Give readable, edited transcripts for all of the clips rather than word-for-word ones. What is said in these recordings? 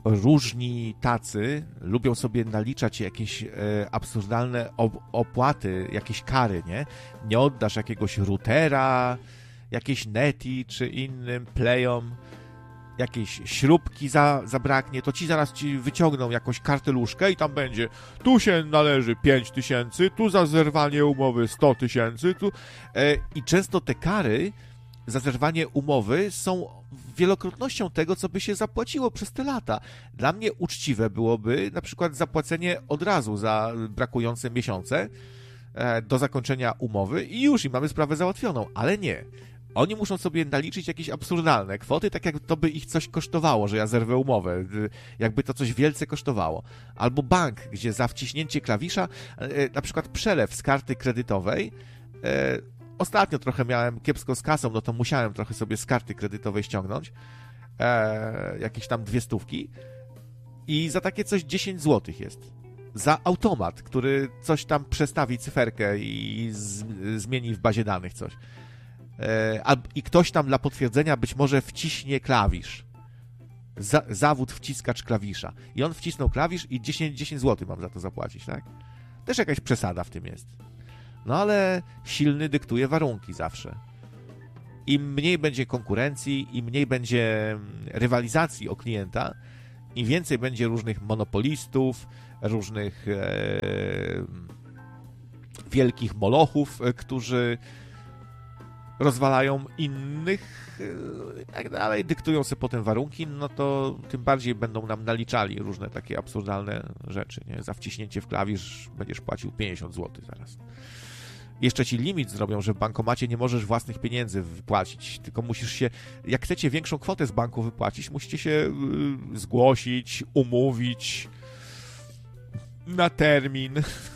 różni tacy lubią sobie naliczać jakieś absurdalne opłaty, jakieś kary, nie? Nie oddasz jakiegoś routera, jakieś neti czy innym playom, jakieś śrubki zabraknie, to zaraz ci wyciągną jakąś karteluszkę i tam będzie, tu się należy 5 000, tu za zerwanie umowy 100 000, tu... I często te kary za zerwanie umowy są wielokrotnością tego, co by się zapłaciło przez te lata. Dla mnie uczciwe byłoby na przykład zapłacenie od razu za brakujące miesiące do zakończenia umowy i już, i mamy sprawę załatwioną, ale nie. Oni muszą sobie naliczyć jakieś absurdalne kwoty, tak jak to by ich coś kosztowało, że ja zerwę umowę, jakby to coś wielce kosztowało. Albo bank, gdzie za wciśnięcie klawisza, na przykład przelew z karty kredytowej, ostatnio trochę miałem kiepsko z kasą, no to musiałem trochę sobie z karty kredytowej ściągnąć, jakieś tam 200 i za takie coś 10 zł jest. Za automat, który coś tam przestawi cyferkę i zmieni w bazie danych coś. I ktoś tam dla potwierdzenia być może wciśnie klawisz. Zawód wciskacz klawisza. I on wcisnął klawisz i 10 zł mam za to zapłacić, tak? Też jakaś przesada w tym jest. No ale silny dyktuje warunki zawsze. Im mniej będzie konkurencji, im mniej będzie rywalizacji o klienta, im więcej będzie różnych monopolistów, różnych wielkich molochów, którzy rozwalają innych i tak dalej, dyktują sobie potem warunki, no to tym bardziej będą nam naliczali różne takie absurdalne rzeczy, nie? Za wciśnięcie w klawisz będziesz płacił 50 zł zaraz. Jeszcze ci limit zrobią, że w bankomacie nie możesz własnych pieniędzy wypłacić, tylko musisz się, jak chcecie większą kwotę z banku wypłacić, musicie się zgłosić, umówić na termin.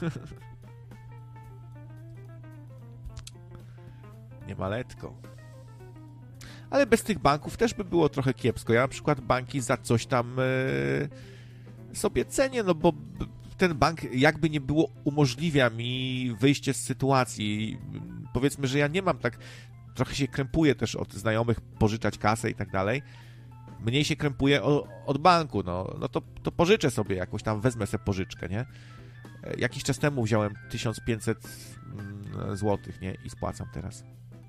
Niemaleczko. Ale bez tych banków też by było trochę kiepsko. Ja na przykład banki za coś tam sobie cenię, no bo ten bank jakby nie było umożliwia mi wyjście z sytuacji. Powiedzmy, że ja nie mam tak, trochę się krępuję też od znajomych pożyczać kasę i tak dalej. Mniej się krępuję od banku, no to pożyczę sobie jakoś tam, wezmę sobie pożyczkę, nie? Jakiś czas temu wziąłem 1500 zł, nie? I spłacam teraz.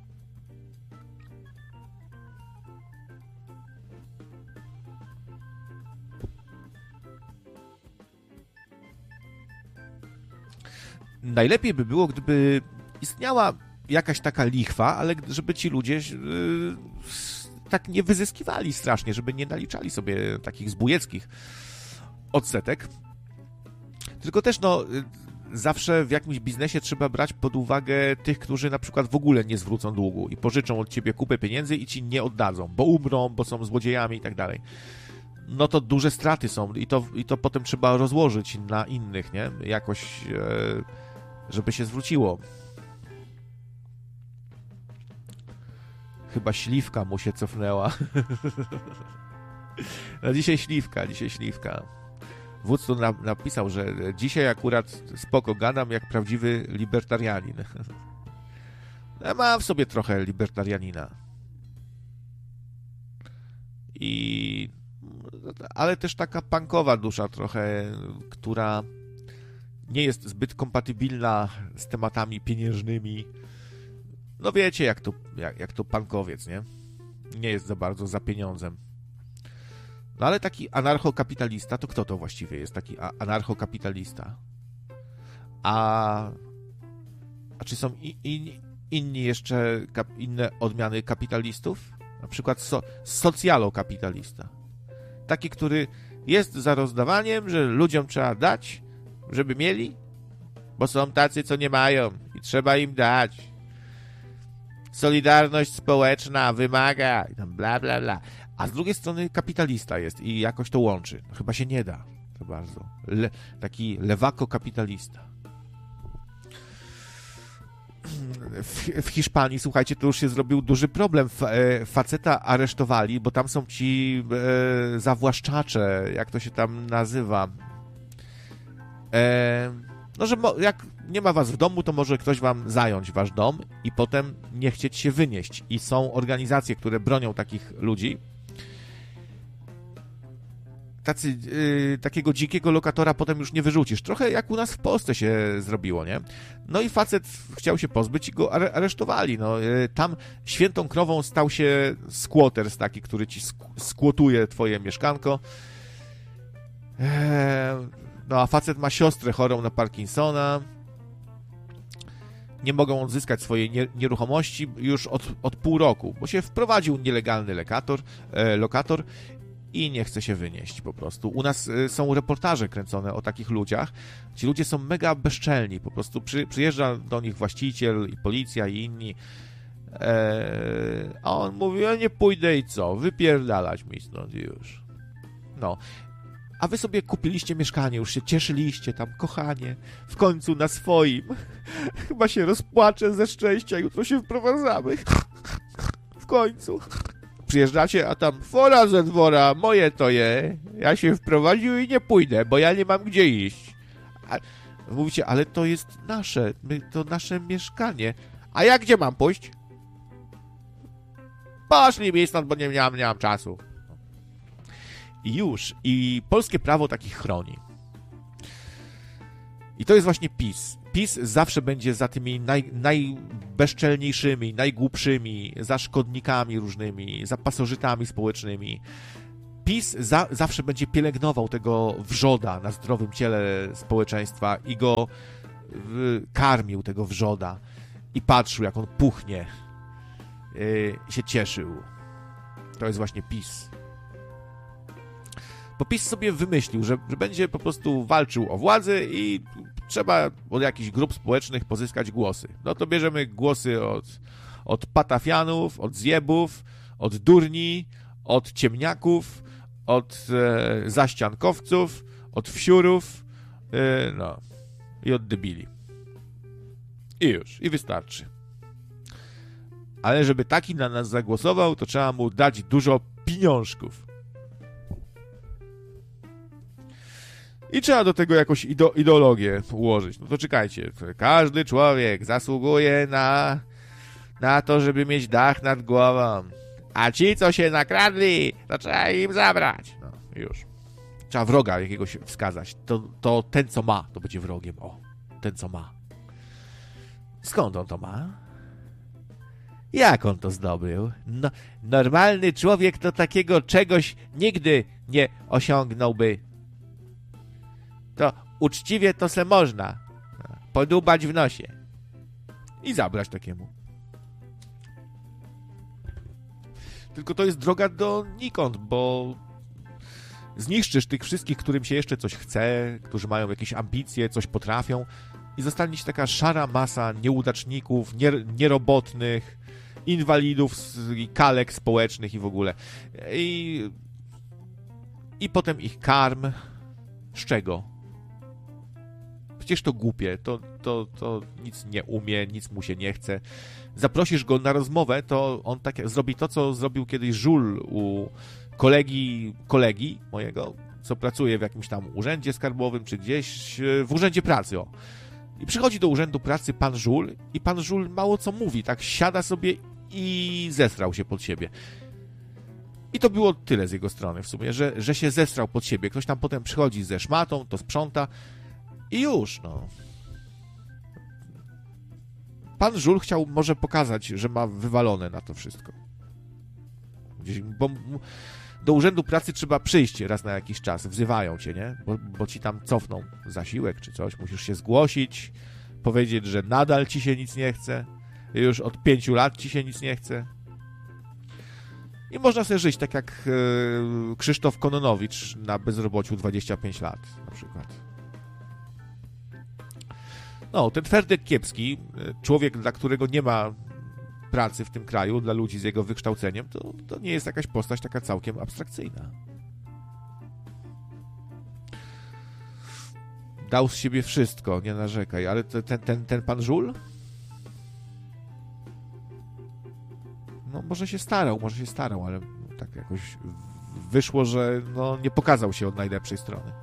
Najlepiej by było, gdyby istniała jakaś taka lichwa, ale żeby ci ludzie tak nie wyzyskiwali strasznie, żeby nie naliczali sobie takich zbójeckich odsetek. Tylko też, zawsze w jakimś biznesie trzeba brać pod uwagę tych, którzy na przykład w ogóle nie zwrócą długu i pożyczą od ciebie kupę pieniędzy i ci nie oddadzą, bo umrą, bo są złodziejami i tak dalej. No to duże straty są i to potem trzeba rozłożyć na innych, nie? Jakoś, żeby się zwróciło. Chyba śliwka mu się cofnęła. No dzisiaj śliwka. Wódz tu napisał, że dzisiaj akurat spoko gadam jak prawdziwy libertarianin. Ja mam w sobie trochę libertarianina. Ale też taka punkowa dusza trochę, która nie jest zbyt kompatybilna z tematami pieniężnymi. No wiecie, jak to punkowiec, nie? Nie jest za bardzo za pieniądzem. No ale taki anarchokapitalista, to kto to właściwie jest taki anarchokapitalista? A czy są inni jeszcze, inne odmiany kapitalistów? Na przykład socjalokapitalista. Taki, który jest za rozdawaniem, że ludziom trzeba dać, żeby mieli, bo są tacy, co nie mają i trzeba im dać. Solidarność społeczna wymaga i tam bla, bla, bla. A z drugiej strony kapitalista jest i jakoś to łączy. No, chyba się nie da za bardzo. Taki lewako-kapitalista. W Hiszpanii, słuchajcie, to już się zrobił duży problem. Faceta aresztowali, bo tam są ci zawłaszczacze, jak to się tam nazywa. No, że jak nie ma was w domu, to może ktoś wam zająć wasz dom i potem nie chcieć się wynieść. I są organizacje, które bronią takich ludzi. takiego dzikiego lokatora potem już nie wyrzucisz. Trochę jak u nas w Polsce się zrobiło, nie? No i facet chciał się pozbyć i go aresztowali. No, tam świętą krową stał się squatters taki, który ci skłotuje twoje mieszkanko. No a facet ma siostrę chorą na Parkinsona. Nie mogą odzyskać swojej nieruchomości już od pół roku, bo się wprowadził nielegalny lokator i nie chce się wynieść po prostu. U nas są reportaże kręcone o takich ludziach. Ci ludzie są mega bezczelni. Po prostu przyjeżdża do nich właściciel i policja i inni. A on mówi, ja nie pójdę i co? Wypierdalać mi stąd już. No. A wy sobie kupiliście mieszkanie, już się cieszyliście tam, kochanie, w końcu na swoim. Chyba się rozpłaczę ze szczęścia, jutro się wprowadzamy. W końcu. Przyjeżdżacie, a tam fora ze dwora, moje to je. Ja się wprowadził i nie pójdę, bo ja nie mam gdzie iść. A mówicie, ale to jest nasze, to nasze mieszkanie. A ja gdzie mam pójść? Poszli mi stąd, bo nie miałam czasu. I już. I polskie prawo takich chroni. I to jest właśnie PiS. PiS zawsze będzie za tymi najbezczelniejszymi, najgłupszymi, za szkodnikami różnymi, za pasożytami społecznymi. PiS zawsze będzie pielęgnował tego wrzoda na zdrowym ciele społeczeństwa i go karmił, tego wrzoda. I patrzył, jak on puchnie. Się cieszył. To jest właśnie PiS. Bo PiS sobie wymyślił, że będzie po prostu walczył o władzę i trzeba od jakichś grup społecznych pozyskać głosy. No to bierzemy głosy od patafianów, od zjebów, od durni, od ciemniaków, od zaściankowców, od wsiurów, no i od debili. I już, i wystarczy. Ale żeby taki na nas zagłosował, to trzeba mu dać dużo pieniążków. I trzeba do tego jakąś ideologię ułożyć. No to czekajcie, każdy człowiek zasługuje na to, żeby mieć dach nad głową. A ci, co się nakradli, to trzeba im zabrać. No, już. Trzeba wroga jakiegoś wskazać. To ten, co ma, to będzie wrogiem. O, ten, co ma. Skąd on to ma? Jak on to zdobył? No, normalny człowiek to takiego czegoś nigdy nie osiągnąłby. To uczciwie to se można podubać w nosie i zabrać takiemu. Tylko to jest droga donikąd, bo zniszczysz tych wszystkich, którym się jeszcze coś chce, którzy mają jakieś ambicje, coś potrafią i zostanie się taka szara masa nieudaczników, nierobotnych, inwalidów, kalek społecznych i w ogóle. I potem ich karm. Z czego? Przecież to głupie, to nic nie umie, nic mu się nie chce. Zaprosisz go na rozmowę, to on tak zrobi to, co zrobił kiedyś Żul u kolegi mojego, co pracuje w jakimś tam urzędzie skarbowym, czy gdzieś w urzędzie pracy, o. I przychodzi do urzędu pracy pan Żul i pan Żul mało co mówi, tak siada sobie i zesrał się pod siebie. I to było tyle z jego strony w sumie, że się zesrał pod siebie. Ktoś tam potem przychodzi ze szmatą, to sprząta i już, no. Pan Żul chciał może pokazać, że ma wywalone na to wszystko. Bo do urzędu pracy trzeba przyjść raz na jakiś czas. Wzywają cię, nie? Bo ci tam cofną zasiłek czy coś. Musisz się zgłosić, powiedzieć, że nadal ci się nic nie chce. Już od 5 lat ci się nic nie chce. I można sobie żyć tak jak Krzysztof Kononowicz na bezrobociu 25 lat na przykład. No, ten Ferdek Kiepski, człowiek, dla którego nie ma pracy w tym kraju, dla ludzi z jego wykształceniem, to nie jest jakaś postać taka całkiem abstrakcyjna. Dał z siebie wszystko, nie narzekaj, ale ten pan Żul? No, może się starał, ale tak jakoś wyszło, że no, nie pokazał się od najlepszej strony.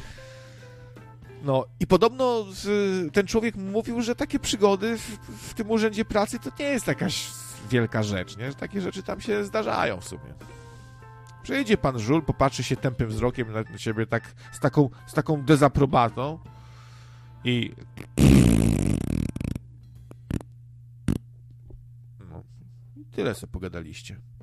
No i podobno ten człowiek mówił, że takie przygody w tym urzędzie pracy to nie jest jakaś wielka rzecz, nie? Że takie rzeczy tam się zdarzają w sumie. Przyjdzie pan żul, popatrzy się tępym wzrokiem na ciebie tak, z taką dezaprobatą i... No, tyle sobie pogadaliście.